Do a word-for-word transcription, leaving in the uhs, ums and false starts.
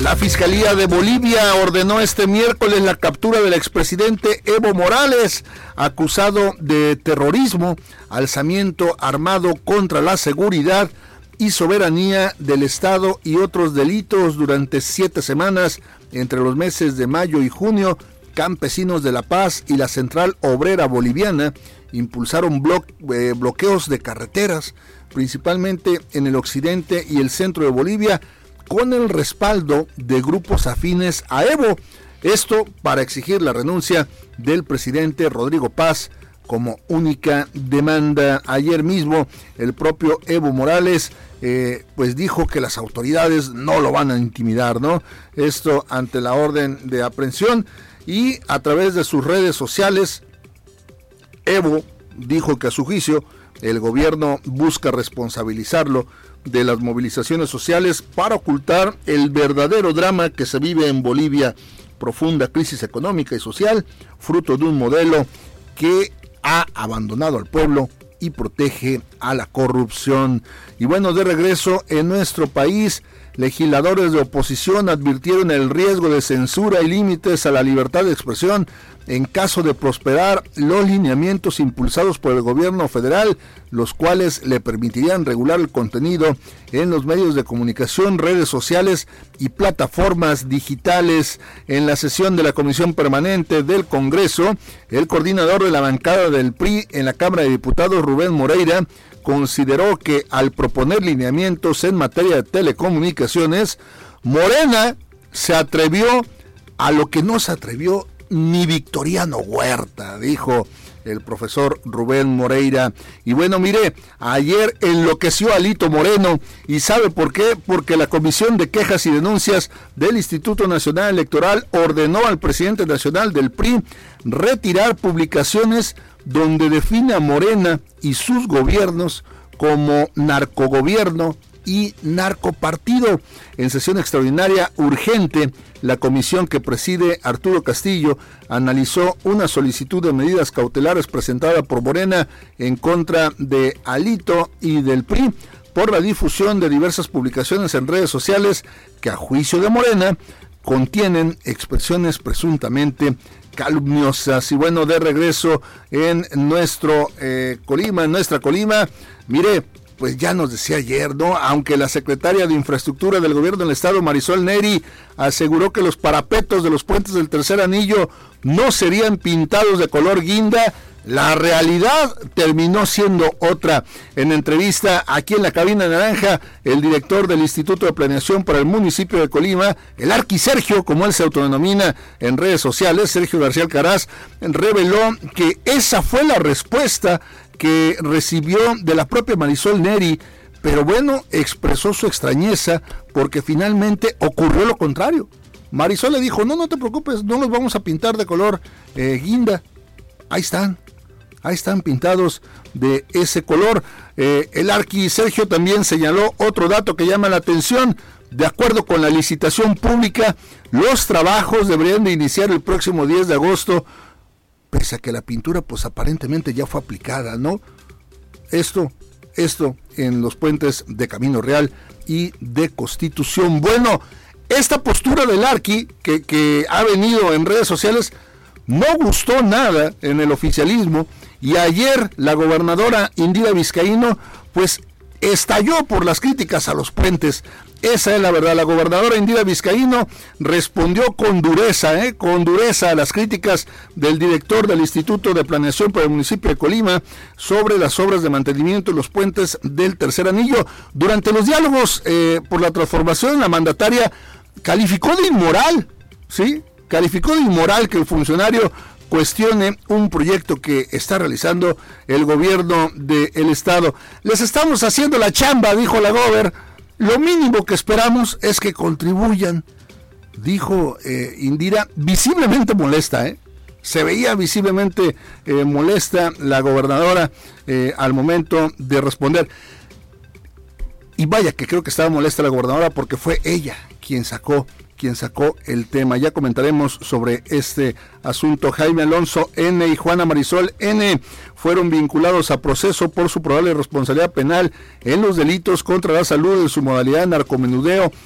La Fiscalía de Bolivia ordenó este miércoles la captura del expresidente Evo Morales, acusado de terrorismo, alzamiento armado contra la seguridad y soberanía del Estado y otros delitos durante siete semanas entre los meses de mayo y junio. Campesinos de La Paz y la Central Obrera Boliviana impulsaron blo- eh, bloqueos de carreteras, principalmente en el occidente y el centro de Bolivia, con el respaldo de grupos afines a Evo. Esto para exigir la renuncia del presidente Rodrigo Paz como única demanda. Ayer mismo el propio Evo Morales eh, pues dijo que las autoridades no lo van a intimidar, ¿no? Esto ante la orden de aprehensión, y a través de sus redes sociales Evo dijo que a su juicio el gobierno busca responsabilizarlo de las movilizaciones sociales para ocultar el verdadero drama que se vive en Bolivia, profunda crisis económica y social, fruto de un modelo que ha abandonado al pueblo y protege a la corrupción. Y bueno, de regreso en nuestro país, legisladores de oposición advirtieron el riesgo de censura y límites a la libertad de expresión en caso de prosperar los lineamientos impulsados por el gobierno federal, los cuales le permitirían regular el contenido en los medios de comunicación, redes sociales y plataformas digitales. En la sesión de la Comisión Permanente del Congreso, el coordinador de la bancada del P R I en la Cámara de Diputados, Rubén Moreira, consideró que al proponer lineamientos en materia de telecomunicaciones, Morena se atrevió a lo que no se atrevió ni Victoriano Huerta, dijo el profesor Rubén Moreira. Y bueno, mire, ayer enloqueció Alito Moreno, y ¿sabe por qué? Porque la Comisión de Quejas y Denuncias del Instituto Nacional Electoral ordenó al presidente nacional del P R I retirar publicaciones donde define a Morena y sus gobiernos como narcogobierno y narcopartido. En sesión extraordinaria urgente, la comisión que preside Arturo Castillo analizó una solicitud de medidas cautelares presentada por Morena en contra de Alito y del P R I por la difusión de diversas publicaciones en redes sociales que, a juicio de Morena, contienen expresiones presuntamente calumniosas. Y bueno, de regreso en nuestro eh, Colima, en nuestra Colima, mire, pues ya nos decía ayer, ¿no? Aunque la secretaria de Infraestructura del Gobierno del Estado, Marisol Neri, aseguró que los parapetos de los puentes del Tercer Anillo no serían pintados de color guinda, la realidad terminó siendo otra. En entrevista aquí en la Cabina Naranja, el director del Instituto de Planeación para el municipio de Colima, el Arqui Sergio, como él se autodenomina en redes sociales, Sergio García Alcaraz, reveló que esa fue la respuesta que recibió de la propia Marisol Neri, pero bueno, expresó su extrañeza porque finalmente ocurrió lo contrario. Marisol le dijo, no, no te preocupes, no los vamos a pintar de color eh, guinda, ahí están. Ahí están pintados de ese color. Eh, el Arqui Sergio también señaló otro dato que llama la atención. De acuerdo con la licitación pública, los trabajos deberían de iniciar el próximo diez de agosto, pese a que la pintura pues aparentemente ya fue aplicada, ¿no? Esto, esto en los puentes de Camino Real y de Constitución. Bueno, esta postura del Arqui, que, que ha venido en redes sociales, no gustó nada en el oficialismo, y ayer la gobernadora Indira Vizcaíno pues estalló por las críticas a los puentes. Esa es la verdad. La gobernadora Indira Vizcaíno respondió con dureza, ¿eh? con dureza a las críticas del director del Instituto de Planeación para el municipio de Colima sobre las obras de mantenimiento de los puentes del Tercer Anillo. Durante los diálogos eh, por la transformación, la mandataria calificó de inmoral, ¿sí? Calificó de inmoral que el funcionario cuestione un proyecto que está realizando el gobierno del estado. Les estamos haciendo la chamba, dijo la gober. Lo mínimo que esperamos es que contribuyan, dijo eh, Indira, visiblemente molesta, ¿eh? Se veía visiblemente eh, molesta la gobernadora eh, al momento de responder. Y vaya que creo que estaba molesta la gobernadora porque fue ella quien sacó quien sacó el tema. Ya comentaremos sobre este asunto. Jaime Alonso N. y Juana Marisol N. fueron vinculados a proceso por su probable responsabilidad penal en los delitos contra la salud en su modalidad de narcomenudeo